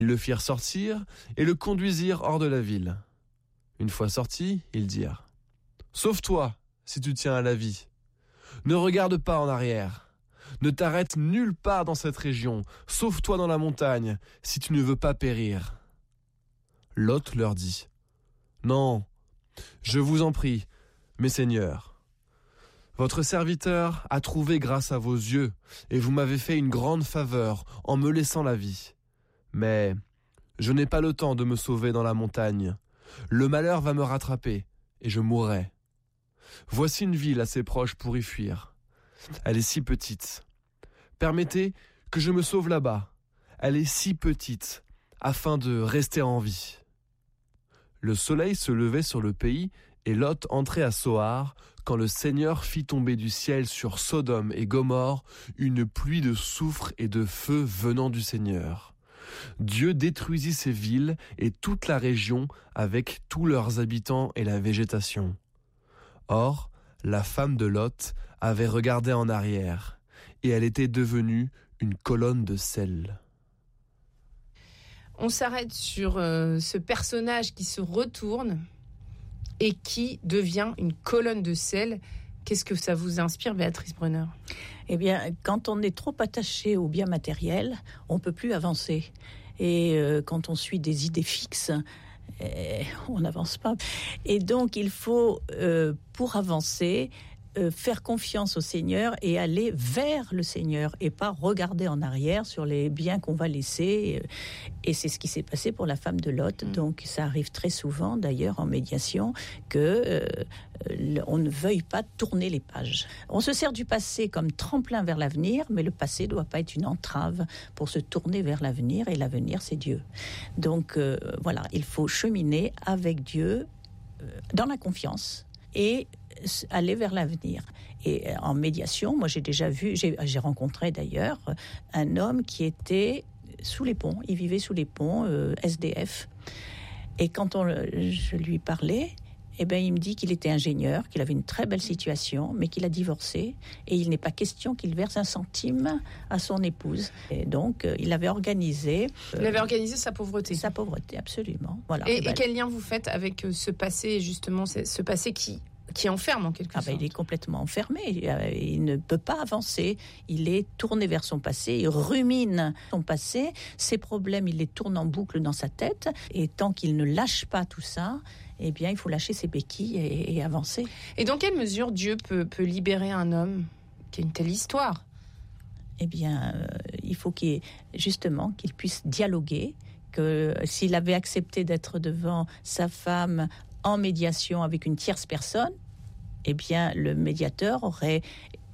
Ils le firent sortir et le conduisirent hors de la ville. Une fois sortis, ils dirent : « Sauve-toi, si tu tiens à la vie. Ne regarde pas en arrière. Ne t'arrête nulle part dans cette région. Sauve-toi dans la montagne, si tu ne veux pas périr. » Lot leur dit : « Non, je vous en prie, mes seigneurs. Votre serviteur a trouvé grâce à vos yeux, et vous m'avez fait une grande faveur en me laissant la vie. Mais je n'ai pas le temps de me sauver dans la montagne. Le malheur va me rattraper, et je mourrai. Voici une ville assez proche pour y fuir. Elle est si petite. Permettez que je me sauve là-bas. Elle est si petite, afin de rester en vie. » Le soleil se levait sur le pays, et Lot entrait à Soar, quand le Seigneur fit tomber du ciel sur Sodome et Gomorrhe une pluie de soufre et de feu venant du Seigneur. Dieu détruisit ces villes et toute la région avec tous leurs habitants et la végétation. Or, la femme de Lot avait regardé en arrière, et elle était devenue une colonne de sel. On s'arrête sur ce personnage qui se retourne et qui devient une colonne de sel. Qu'est-ce que ça vous inspire, Béatrice Brunner ? Eh bien, quand on est trop attaché aux biens matériels, on ne peut plus avancer. Et quand on suit des idées fixes, on n'avance pas. Et donc, il faut, pour avancer, faire confiance au Seigneur et aller vers le Seigneur et pas regarder en arrière sur les biens qu'on va laisser. Et c'est ce qui s'est passé pour la femme de Lot. Donc ça arrive très souvent d'ailleurs en médiation que on ne veuille pas tourner les pages. On se sert du passé comme tremplin vers l'avenir, mais le passé ne doit pas être une entrave pour se tourner vers l'avenir, et l'avenir c'est Dieu. Donc voilà, il faut cheminer avec Dieu dans la confiance et aller vers l'avenir. Et en médiation, moi j'ai déjà vu, j'ai rencontré d'ailleurs un homme qui était sous les ponts, il vivait sous les ponts, SDF. Et quand je lui parlais, eh ben, il me dit qu'il était ingénieur, qu'il avait une très belle situation, mais qu'il a divorcé, et il n'est pas question qu'il verse un centime à son épouse. Et donc, il avait organisé... Il avait organisé sa pauvreté. Sa pauvreté, absolument. Voilà. Et quel lien vous faites avec ce passé, justement, ce passé qui enferme en quelque sorte. Il est complètement enfermé, il ne peut pas avancer, il est tourné vers son passé, il rumine son passé, ses problèmes, il les tourne en boucle dans sa tête, et tant qu'il ne lâche pas tout ça, eh bien il faut lâcher ses béquilles et avancer. Et dans quelle mesure Dieu peut libérer un homme qui a une telle histoire ? Eh bien, il faut qu'il puisse dialoguer, que s'il avait accepté d'être devant sa femme en médiation avec une tierce personne, eh bien, le médiateur aurait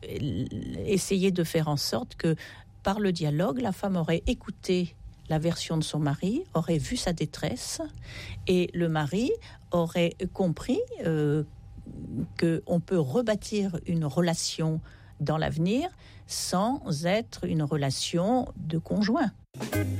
essayé de faire en sorte que, par le dialogue, la femme aurait écouté la version de son mari, aurait vu sa détresse, et le mari aurait compris qu'on peut rebâtir une relation dans l'avenir sans être une relation de conjoint.